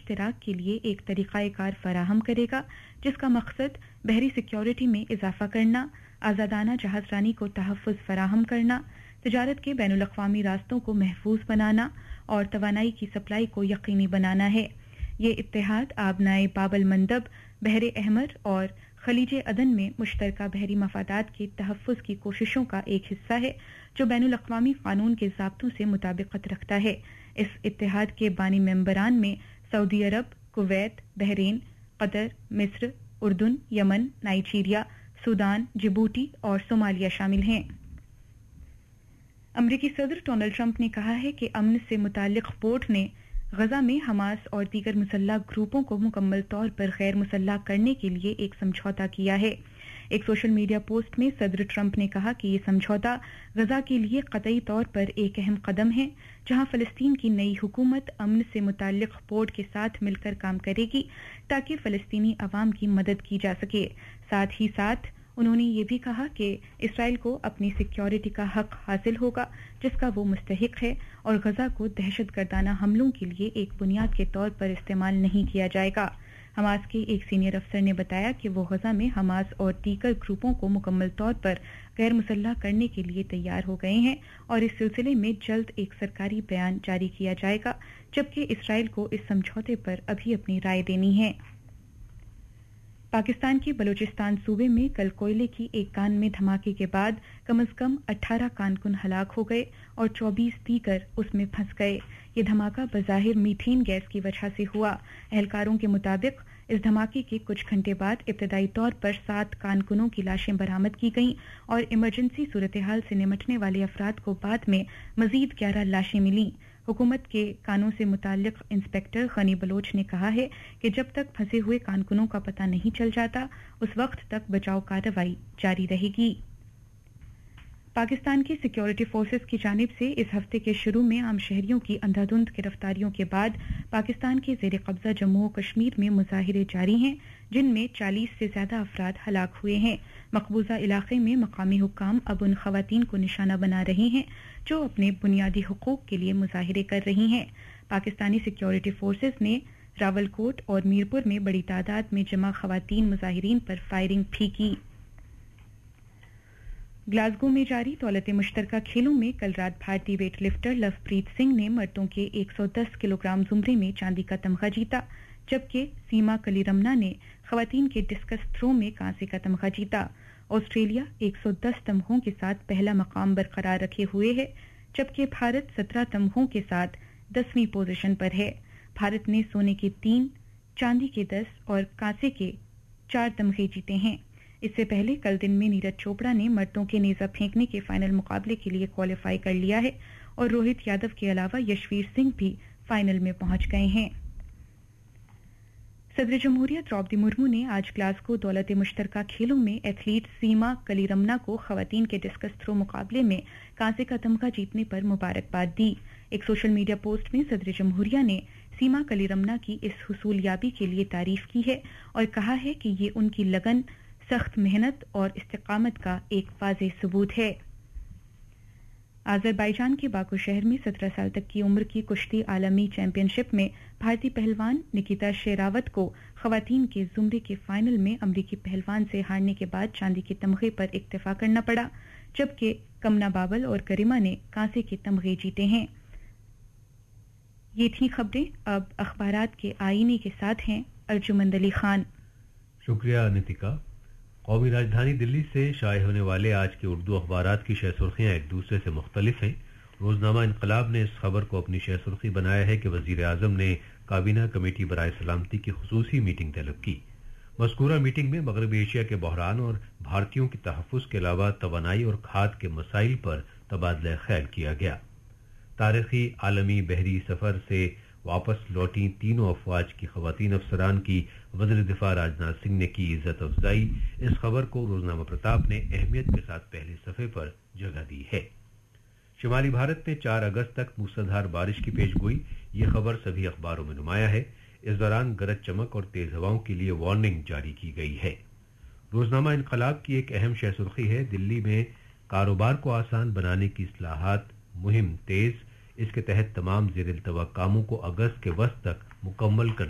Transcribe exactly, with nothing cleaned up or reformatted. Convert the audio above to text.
اشتراک کے لیے ایک طریقہ کار فراہم کرے گا جس کا مقصد بحری سیکیورٹی میں اضافہ کرنا، آزادانہ جہاز رانی کو تحفظ فراہم کرنا، تجارت کے بین الاقوامی راستوں کو محفوظ بنانا اور توانائی کی سپلائی کو یقینی بنانا ہے۔ یہ اتحاد آبنائے باب المندب، بحر احمر اور خلیج عدن میں مشترکہ بحری مفادات کے تحفظ کی کوششوں کا ایک حصہ ہے جو بین الاقوامی قانون کے ضابطوں سے مطابقت رکھتا ہے۔ اس اتحاد کے بانی ممبران میں سعودی عرب، کویت، بحرین، قطر، مصر، اردن، یمن، نائجیریا، سودان، جبوتی اور صومالیہ شامل ہیں۔ امریکی صدر ڈونلڈ ٹرمپ نے کہا ہے کہ امن سے متعلق بورڈ نے غزہ میں حماس اور دیگر مسلح گروپوں کو مکمل طور پر غیر مسلح کرنے کے لیے ایک سمجھوتا کیا ہے۔ ایک سوشل میڈیا پوسٹ میں صدر ٹرمپ نے کہا کہ یہ سمجھوتا غزہ کے لیے قطعی طور پر ایک اہم قدم ہے جہاں فلسطین کی نئی حکومت امن سے متعلق بورڈ کے ساتھ مل کر کام کرے گی تاکہ فلسطینی عوام کی مدد کی جا سکے۔ ساتھ ہی ساتھ انہوں نے یہ بھی کہا کہ اسرائیل کو اپنی سیکیورٹی کا حق حاصل ہوگا جس کا وہ مستحق ہے اور غزہ کو دہشت گردانہ حملوں کے لیے ایک بنیاد کے طور پر استعمال نہیں کیا جائے گا۔ حماس کے ایک سینئر افسر نے بتایا کہ وہ غزہ میں حماس اور دیگر گروپوں کو مکمل طور پر غیر مسلح کرنے کے لیے تیار ہو گئے ہیں اور اس سلسلے میں جلد ایک سرکاری بیان جاری کیا جائے گا، جبکہ اسرائیل کو اس سمجھوتے پر ابھی اپنی رائے دینی ہے۔ پاکستان کے بلوچستان صوبے میں کل کوئلے کی ایک کان میں دھماکے کے بعد کم از کم اٹھارہ کارکن ہلاک ہو گئے اور چوبیس دیگر اس میں پھنس گئے۔ یہ دھماکہ بظاہر میتھین گیس کی وجہ سے ہوا۔ اہلکاروں کے مطابق اس دھماکے کے کچھ گھنٹے بعد ابتدائی طور پر سات کارکنوں کی لاشیں برآمد کی گئیں اور ایمرجنسی صورتحال سے نمٹنے والے افراد کو بعد میں مزید گیارہ لاشیں ملیں۔ حکومت کے کانوں سے متعلق انسپکٹر غنی بلوچ نے کہا ہے کہ جب تک پھنسے ہوئے کارکنوں کا پتہ نہیں چل جاتا اس وقت تک بچاؤ کارروائی جاری رہے گی۔ پاکستان کی سیکیورٹی فورسز کی جانب سے اس ہفتے کے شروع میں عام شہریوں کی اندھا دھند گرفتاریوں کے بعد پاکستان کے زیر قبضہ جموں و کشمیر میں مظاہرے جاری ہیں جن میں چالیس سے زیادہ افراد ہلاک ہوئے ہیں۔ مقبوضہ علاقے میں مقامی حکام اب ان خواتین کو نشانہ بنا رہے ہیں جو اپنے بنیادی حقوق کے لیے مظاہرے کر رہی ہیں۔ پاکستانی سیکیورٹی فورسز نے راولکوٹ اور میرپور میں بڑی تعداد میں جمع خواتین مظاہرین پر فائرنگ بھی کی۔ گلاسگو میں جاری دولت مشترکہ کھیلوں میں کل رات بھارتی ویٹ لفٹر لوپریت سنگھ نے مردوں کے ایک سو دس کلو گرام زمرے میں چاندی کا تمغہ جیتا، جبکہ سیما کلی رمنا نے خواتین کے ڈسکس تھرو میں کانسے کا تمغہ جیتا۔ آسٹریلیا ایک سو دس تمغوں کے ساتھ پہلا مقام برقرار رکھے ہوئے ہے، جبکہ بھارت سترہ تمغوں کے ساتھ دسویں پوزیشن پر ہے۔ بھارت نے سونے کے تین، چاندی کے دس اور کانسے کے چار تمغے جیتے ہیں۔ اس سے پہلے کل دن میں نیرج چوپڑا نے مردوں کے نیزہ پھینکنے کے فائنل مقابلے کے لیے کوالیفائی کر لیا ہے اور روہت یادو کے علاوہ یشویر سنگھ بھی فائنل میں پہنچ گئے ہیں۔ صدر جمہوریہ درؤپدی مرمو نے آج گلاسگو دولت مشترکہ کھیلوں میں ایتھلیٹ سیما کلی رمنا کو خواتین کے ڈسکس تھرو مقابلے میں کانسے کا تمغہ جیتنے پر مبارکباد دی۔ ایک سوشل میڈیا پوسٹ میں صدر جمہوریہ نے سیما کلی رمنا کی اس حصولیابی کے لیے تعریف کی ہے اور کہا ہے کہ یہ ان کی لگن، سخت محنت اور استقامت کا ایک واضح ثبوت ہے۔ آذربائیجان کے باکو شہر میں سترہ سال تک کی عمر کی کشتی عالمی چیمپئن شپ میں بھارتی پہلوان نکیتا شیراوت کو خواتین کے زمرے کے فائنل میں امریکی پہلوان سے ہارنے کے بعد چاندی کے تمغے پر اکتفا کرنا پڑا، جبکہ کمنا بابل اور گریما نے کانسے کے تمغے جیتے ہیں۔ یہ تھیں خبریں، اب اخبارات کے آئینے کے ساتھ ہیں ارجمند علی خان۔ شکریہ نتیکا۔ قومی راجدھانی دلی سے شائع ہونے والے آج کے اردو اخبارات کی شہ سرخیاں ایک دوسرے سے مختلف ہیں۔ روزنامہ انقلاب نے اس خبر کو اپنی شہ سرخی بنایا ہے کہ وزیر اعظم نے کابینہ کمیٹی برائے سلامتی کی خصوصی میٹنگ طلب کی۔ مذکورہ میٹنگ میں مغربی ایشیا کے بحران اور بھارتیوں کے تحفظ کے علاوہ توانائی اور کھاد کے مسائل پر تبادلہ خیال کیا گیا۔ تاریخی عالمی بحری سفر سے واپس لوٹی تینوں افواج کی خواتین افسران کی وزیر دفاع راجناتھ سنگھ نے کی عزت افزائی۔ اس خبر کو روزنامہ پرتاپ نے اہمیت کے ساتھ پہلے صفحے پر جگہ دی ہے۔ شمالی بھارت میں چار اگست تک موسلادھار بارش کی پیش گوئی، یہ خبر سبھی اخباروں میں نمایاں ہے۔ اس دوران گرج چمک اور تیز ہواؤں کے لیے وارننگ جاری کی گئی ہے۔ روزنامہ انقلاب کی ایک اہم شہ سرخی ہے، دلی میں کاروبار کو آسان بنانے کی اصلاحات مہم تیز، اس کے تحت تمام زیر التوا کاموں کو اگست کے وسط تک مکمل کرنے